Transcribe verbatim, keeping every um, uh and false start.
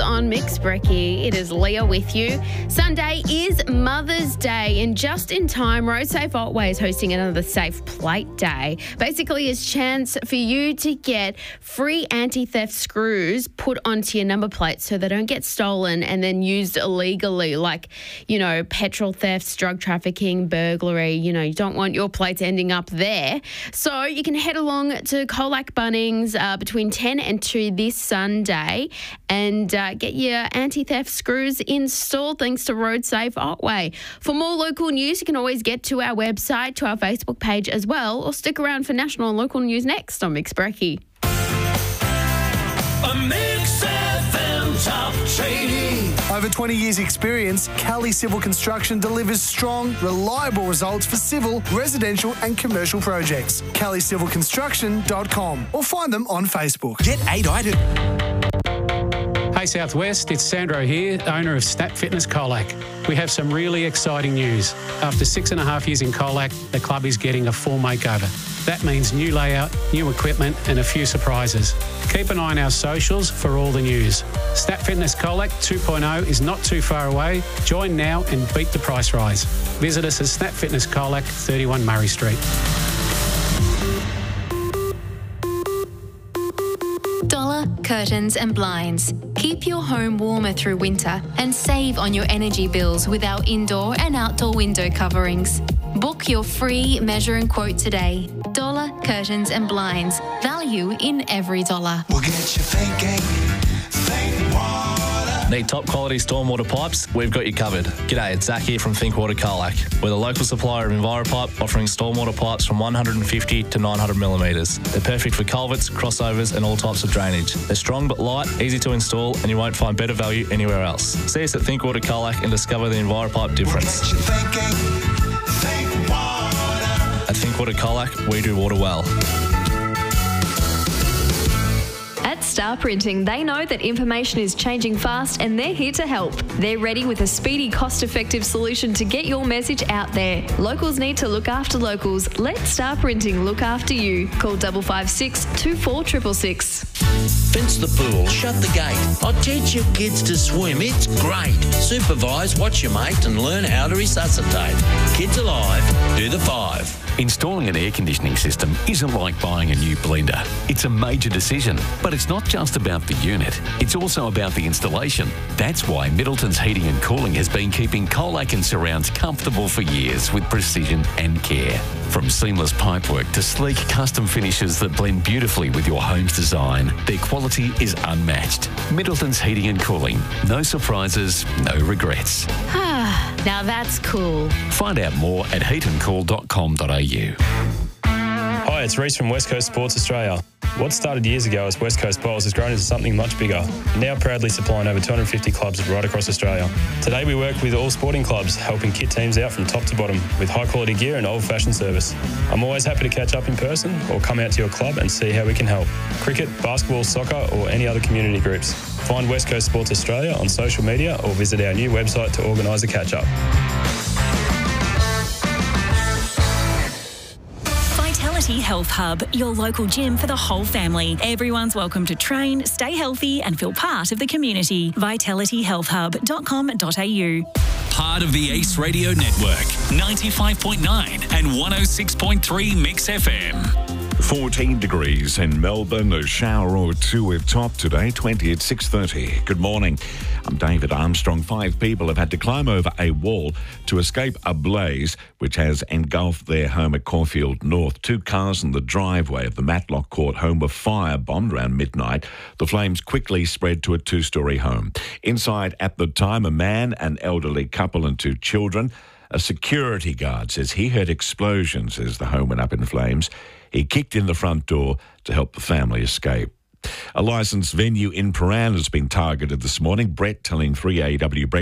on Mix Brekkie. It is Leah with you. Sunday is Mother's Day, and just in time, Road Safe Otway is hosting another Safe Plate Day. Basically, it's a chance for you to get free anti-theft screws put onto your number plates so they don't get stolen and then used illegally, like, you know, petrol thefts, drug trafficking, burglary. You know, you don't want your plates ending up there. So you can head along to Colac Bunnings uh, between ten and two this Sunday and uh, get your anti-theft screws installed thanks to Road Safe Otway. For more local news, you can always get to our website, to our Facebook page as well, or stick around for national and local news next on Mix Brekkie. A Mix F M top trading. Over twenty years experience, Cali Civil Construction delivers strong, reliable results for civil, residential and commercial projects. cali civil construction dot com or find them on Facebook. Get eight items. Hey Southwest, it's Sandro here, owner of Snap Fitness Colac. We have some really exciting news. After six and a half years in Colac, the club is getting a full makeover. That means new layout, new equipment and a few surprises. Keep an eye on our socials for all the news. Snap Fitness Colac two point oh is not too far away. Join now and beat the price rise. Visit us at Snap Fitness Colac, thirty-one Murray Street. Dollar Curtains and Blinds. Keep your home warmer through winter and save on your energy bills with our indoor and outdoor window coverings. Book your free measure and quote today. Dollar Curtains and Blinds. Value in every dollar. We'll get you thinking. Think water. Need top quality stormwater pipes? We've got you covered. G'day, it's Zach here from Thinkwater Colac. We're the local supplier of EnviroPipe, offering stormwater pipes from one hundred fifty to nine hundred millimetres. They're perfect for culverts, crossovers and all types of drainage. They're strong but light, easy to install and you won't find better value anywhere else. See us at Thinkwater Colac and discover the EnviroPipe difference. We'll get you thinking. Think water. At Thinkwater Colac, we do water well. At Star Printing, they know that information is changing fast and they're here to help. They're ready with a speedy, cost-effective solution to get your message out there. Locals need to look after locals. Let Star Printing look after you. Call five five six, two four six six six. Fence the pool, shut the gate. I'll teach your kids to swim, it's great. Supervise, watch your mate and learn how to resuscitate. Kids alive, do the five. Installing an air conditioning system isn't like buying a new blender. It's a major decision, but it's not just about the unit. It's also about the installation. That's why Middleton's Heating and Cooling has been keeping Colac and surrounds comfortable for years with precision and care. From seamless pipework to sleek custom finishes that blend beautifully with your home's design, their quality is unmatched. Middleton's Heating and Cooling. No surprises, no regrets. Ah, now that's cool. Find out more at heat and cool dot com dot a u. Hi, it's Reece from West Coast Sports Australia. What started years ago as West Coast Bowls has grown into something much bigger, now proudly supplying over two hundred fifty clubs right across Australia. Today we work with all sporting clubs, helping kit teams out from top to bottom with high-quality gear and old-fashioned service. I'm always happy to catch up in person or come out to your club and see how we can help. Cricket, basketball, soccer or any other community groups. Find West Coast Sports Australia on social media or visit our new website to organise a catch-up. Vitality Health Hub, your local gym for the whole family. Everyone's welcome to train, stay healthy and feel part of the community. vitality health hub dot com dot a u. Part of the Ace Radio Network, ninety-five point nine and one oh six point three Mix F M. fourteen degrees in Melbourne, a shower or two at top today, twenty at six thirty. Good morning. I'm David Armstrong. Five people have had to climb over a wall to escape a blaze which has engulfed their home at Caulfield North. Two cars in the driveway of the Matlock Court home were firebombed around midnight. The flames quickly spread to a two-storey home. Inside at the time, a man, an elderly couple and two children. A security guard says he heard explosions as the home went up in flames. He kicked in the front door to help the family escape. A licensed venue in Paran has been targeted this morning. Brett telling three A W